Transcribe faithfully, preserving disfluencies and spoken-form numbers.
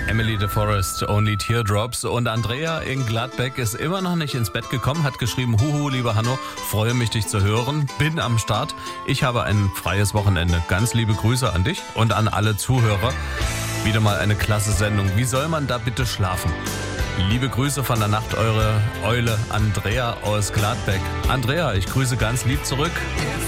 Emily de Forest, Only Teardrops. Und Andrea in Gladbeck ist immer noch nicht ins Bett gekommen, hat geschrieben, huhu, lieber Hanno, freue mich, dich zu hören, bin am Start. Ich habe ein freies Wochenende. Ganz liebe Grüße an dich und an alle Zuhörer. Wieder mal eine klasse Sendung. Wie soll man da bitte schlafen? Liebe Grüße von der Nacht, eure Eule Andrea aus Gladbeck. Andrea, ich grüße ganz lieb zurück.